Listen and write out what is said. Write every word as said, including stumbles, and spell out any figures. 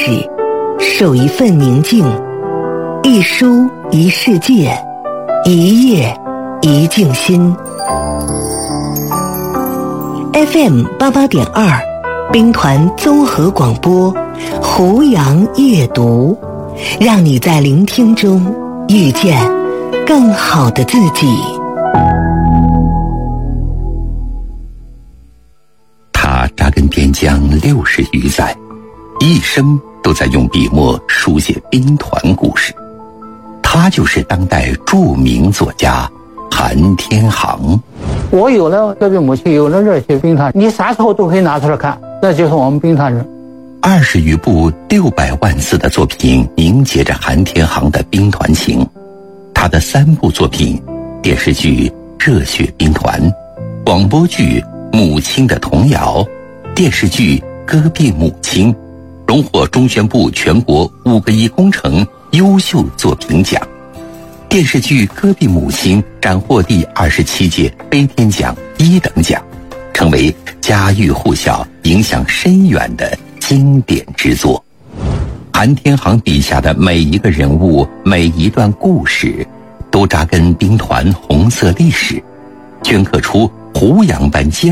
事，守一份宁静，一书一世界，一夜一静心。F M 八八点二，兵团综合广播，胡杨夜读，让你在聆听中遇见更好的自己。 他扎根边疆六十余载，一生都在用笔墨书写兵团故事。他就是当代著名作家韩天航。 我有了戈壁母亲，有了热血兵团，你啥时候都可以拿出来看，那就是我们兵团人。 二十余部六百万字的作品凝结着韩天航的兵团情。他的三部作品，电视剧《热血兵团》，广播剧《母亲的童谣》，电视剧《戈壁母亲》，荣获中宣部全国五个一工程优秀作品奖。电视剧《戈壁母亲》斩获第二十七届飞天奖一等奖，成为家喻户晓、影响深远的经典之作。韩天航笔下的每一个人物、每一段故事，都扎根兵团红色历史，镌刻出胡杨般坚